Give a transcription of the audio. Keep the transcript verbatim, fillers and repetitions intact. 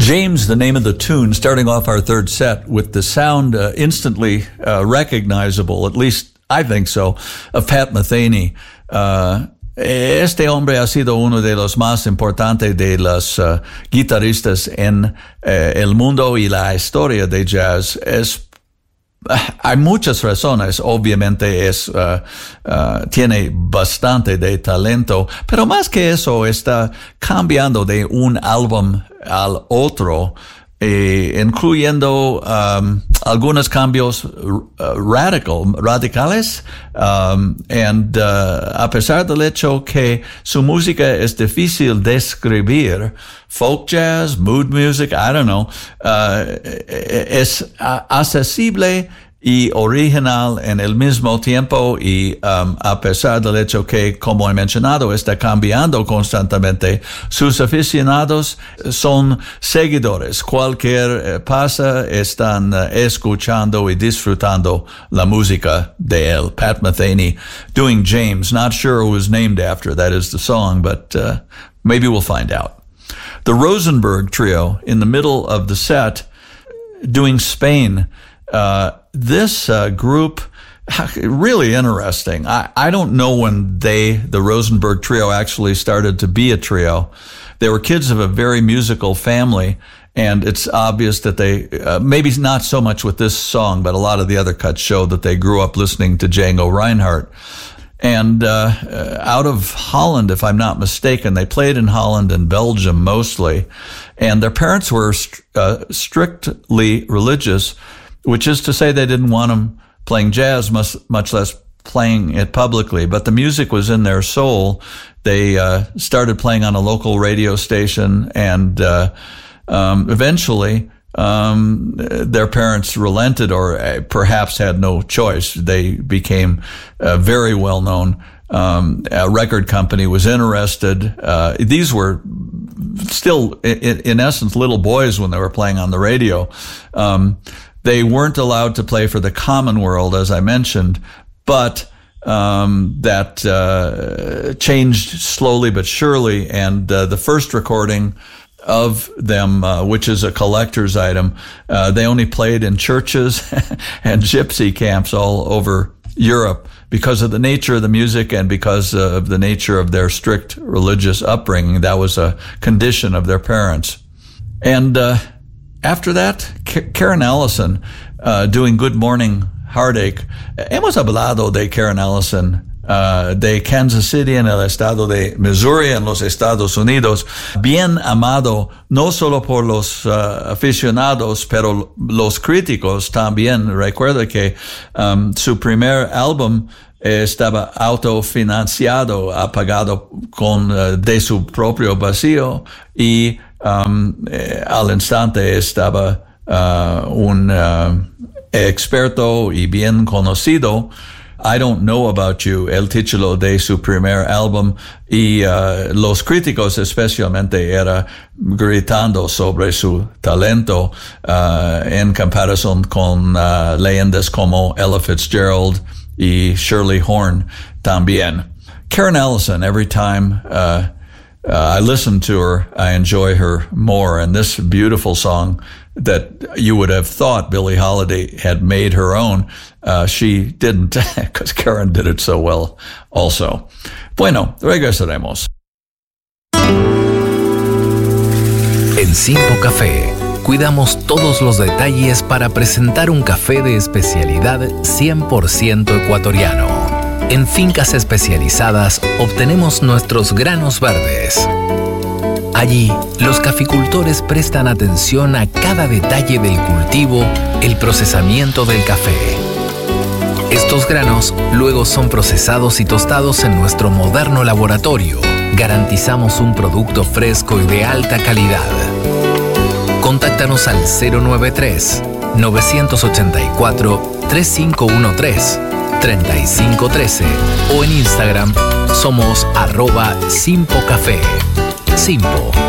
James, the name of the tune, starting off our third set with the sound uh, instantly uh, recognizable, at least I think so, of Pat Metheny. Uh, este hombre ha sido uno de los más importantes de los uh, guitarristas en uh, el mundo y la historia de jazz. Es Hay muchas razones, obviamente es, uh, uh, tiene bastante de talento, pero más que eso está cambiando de un álbum al otro, eh, incluyendo um, algunos cambios uh, radical, radicales, um, and uh, a pesar del hecho que su música es difícil de escribir, folk jazz, mood music, I don't know, uh, es accesible y original en el mismo tiempo, y um, a pesar del hecho que, como he mencionado, está cambiando constantemente, sus aficionados son seguidores. Cualquier eh, pasa, están uh, escuchando y disfrutando la música de él. Pat Metheny doing James. Not sure who was named after. That is the song, but uh, maybe we'll find out. The Rosenberg Trio in the middle of the set doing Spain. Uh, this uh, group, really interesting. I, I don't know when they, the Rosenberg Trio, actually started to be a trio. They were kids of a very musical family, and it's obvious that they, uh, maybe not so much with this song, but a lot of the other cuts show that they grew up listening to Django Reinhardt. And uh, uh, out of Holland, if I'm not mistaken, they played in Holland and Belgium mostly, and their parents were st- uh, strictly religious, which is to say they didn't want them playing jazz, much, much less playing it publicly. But the music was in their soul. They uh, started playing on a local radio station, and uh, um, eventually um, their parents relented, or uh, perhaps had no choice. They became uh, very well known. Um, a record company was interested. Uh, these were still, in, in essence, little boys when they were playing on the radio. Um, They weren't allowed to play for the common world, as I mentioned, but um, that uh, changed slowly but surely. And uh, the first recording of them, uh, which is a collector's item, uh, they only played in churches and gypsy camps all over Europe because of the nature of the music and because of the nature of their strict religious upbringing. That was a condition of their parents. And uh After that, Karen Allison, uh, doing Good Morning Heartache. Hemos hablado de Karen Allison, uh, de Kansas City en el estado de Missouri en los Estados Unidos. Bien amado, no solo por los uh, aficionados, pero los críticos también. Recuerda que um, su primer álbum estaba autofinanciado, pagado con uh, de su propio vacío, y Um, eh, al instante estaba uh, un uh, experto y bien conocido. I Don't Know About You, el título de su primer álbum, y uh, los críticos especialmente era gritando sobre su talento uh, en comparación con uh, leyendas como Ella Fitzgerald y Shirley Horn también. Karen Allison, every time uh, Uh, I listen to her, I enjoy her more. And this beautiful song that you would have thought Billie Holiday had made her own, uh, she didn't, because Karen did it so well also. Bueno, regresaremos. En Simpo Café cuidamos todos los detalles para presentar un café de especialidad cien por ciento ecuatoriano. En fincas especializadas obtenemos nuestros granos verdes. Allí, los caficultores prestan atención a cada detalle del cultivo, el procesamiento del café. Estos granos luego son procesados y tostados en nuestro moderno laboratorio. Garantizamos un producto fresco y de alta calidad. Contáctanos al cero nueve tres, nueve ocho cuatro, tres cinco uno tres. treinta y cinco trece o en Instagram somos arroba Simpo Café. Simpo.